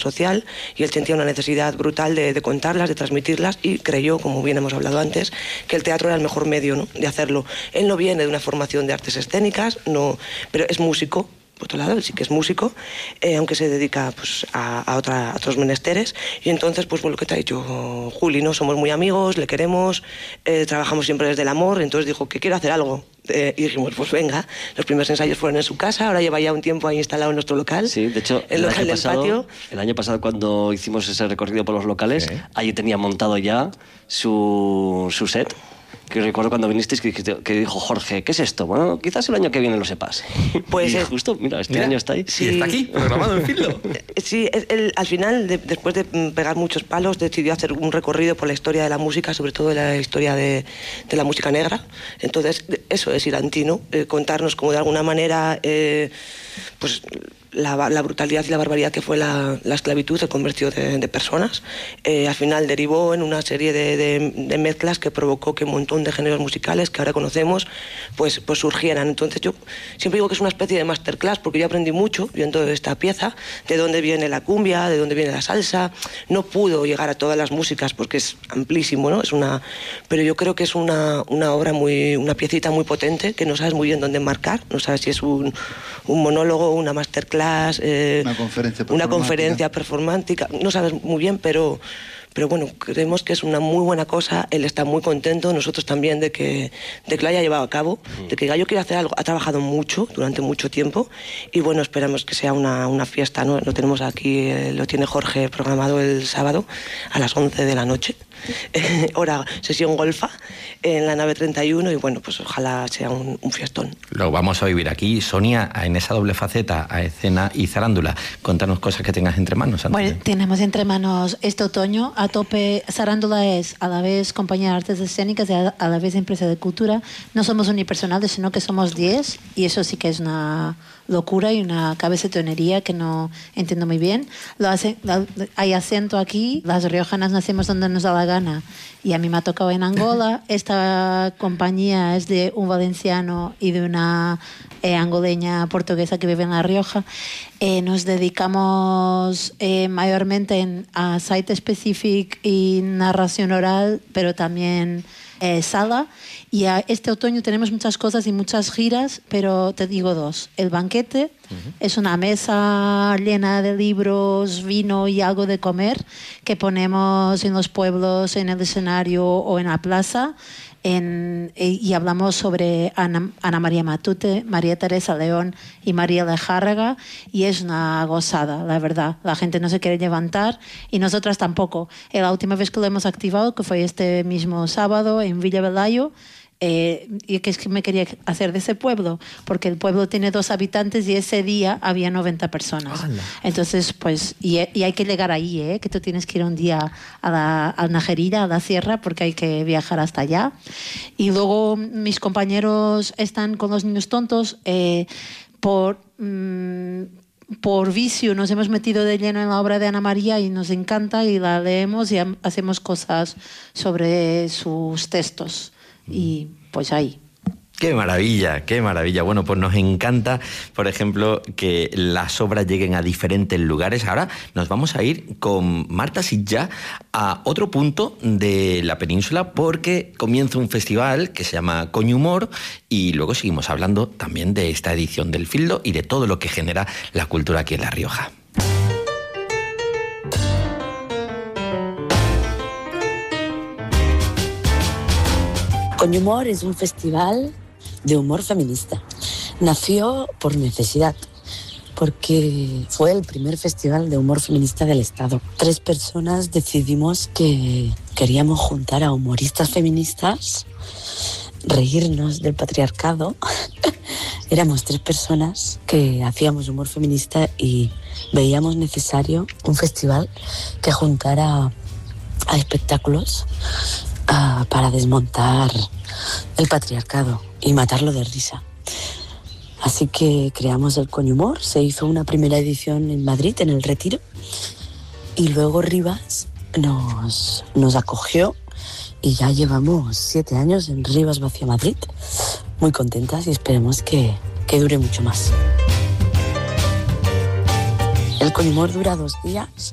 social, y él sentía una necesidad brutal de contarlas, de transmitirlas, y creyó, como bien hemos hablado antes, que el teatro era el mejor medio, ¿no?, de hacerlo. Él no viene de una formación de artes escénicas, no, pero es músico. Por otro lado, él sí que es músico, aunque se dedica pues, a otros menesteres. Y entonces, pues por lo que te ha dicho Juli, ¿no?, somos muy amigos, le queremos, trabajamos siempre desde el amor. Entonces dijo que quiero hacer algo. Y dijimos, pues venga. Los primeros ensayos fueron en su casa, ahora lleva ya un tiempo ahí instalado en nuestro local. Sí, de hecho, el año pasado cuando hicimos ese recorrido por los locales, sí, allí tenía montado ya su set. Que recuerdo cuando vinisteis que dijo Jorge, ¿qué es esto? Bueno, quizás el año que viene lo sepas. Pues y justo, mira, este año está ahí. Sí, está aquí, programado en Fildo. Sí, él, al final, después de pegar muchos palos, decidió hacer un recorrido por la historia de la música, sobre todo de la historia de la música negra. Entonces, eso es Irati, ¿no? Contarnos como de alguna manera, pues la brutalidad y la barbaridad que fue la esclavitud, el comercio de personas. Al final derivó en una serie de mezclas que provocó que un montón de géneros musicales que ahora conocemos pues surgieran. Entonces yo siempre digo que es una especie de masterclass, porque yo aprendí mucho viendo esta pieza, de dónde viene la cumbia, de dónde viene la salsa. No pudo llegar a todas las músicas porque es amplísimo, ¿no? Pero yo creo que es una obra una piecita muy potente, que no sabes muy bien dónde marcar, no sabes si es un monólogo, una masterclass, una conferencia performática, no sabes muy bien, pero bueno, creemos que es una muy buena cosa. Él está muy contento, nosotros también, de que lo haya llevado a cabo, de que Gallo quiere hacer algo. Ha trabajado mucho, durante mucho tiempo, y bueno, esperamos que sea una fiesta, ¿no? Lo tenemos aquí, lo tiene Jorge programado el sábado a las 11 de la noche. Hora sesión golfa en la nave 31, y bueno, pues ojalá sea un fiestón. Lo vamos a vivir aquí, Sonia, en esa doble faceta, a escena y zarándula. Contanos cosas que tengas entre manos. Bueno, tenemos entre manos este otoño a tope. Zarándula es a la vez compañía de artes escénicas y a la vez empresa de cultura. No somos unipersonales, sino que somos 10, y eso sí que es una locura y una cabecetonería que no entiendo muy bien. Hay acento aquí, las riojanas nacemos donde nos da la gana, y a mí me ha tocado en Angola. Esta compañía es de un valenciano y de una angoleña portuguesa que vive en La Rioja. Nos dedicamos mayormente a site specific y narración oral, pero también sala. Y este otoño tenemos muchas cosas y muchas giras, pero te digo dos. El banquete es una mesa llena de libros, vino y algo de comer que ponemos en los pueblos, en el escenario o en la plaza. Y hablamos sobre Ana María Matute, María Teresa León y María Lejárraga, y es una gozada, la verdad. La gente no se quiere levantar y nosotras tampoco. La última vez que lo hemos activado, que fue este mismo sábado en Villa Velayo, y que es que me quería hacer de ese pueblo, porque el pueblo tiene 2 habitantes y ese día había 90 personas. ¡Hala! Entonces, pues, y hay que llegar ahí, que tú tienes que ir un día a Najerilla, a la sierra, porque hay que viajar hasta allá. Y luego mis compañeros están con los niños tontos. Por vicio nos hemos metido de lleno en la obra de Ana María y nos encanta, y la leemos y hacemos cosas sobre sus textos. Y pues ahí. ¡Qué maravilla, qué maravilla! Bueno, pues nos encanta, por ejemplo, que las obras lleguen a diferentes lugares. Ahora nos vamos a ir con Marta Sitjà a otro punto de la península, porque comienza un festival que se llama Coñhumor, y luego seguimos hablando también de esta edición del Fildo y de todo lo que genera la cultura aquí en La Rioja. Coñhumor es un festival de humor feminista. Nació por necesidad, porque fue el primer festival de humor feminista del Estado. 3 personas decidimos que queríamos juntar a humoristas feministas, reírnos del patriarcado. Éramos 3 personas que hacíamos humor feminista y veíamos necesario un festival que juntara a espectáculos para desmontar el patriarcado y matarlo de risa. Así que creamos el Coñhumor. Se hizo una primera edición en Madrid, en el Retiro, y luego Rivas nos acogió, y ya llevamos 7 años en Rivas Vacía Madrid, muy contentas, y esperemos que dure mucho más. El Coñhumor dura 2 días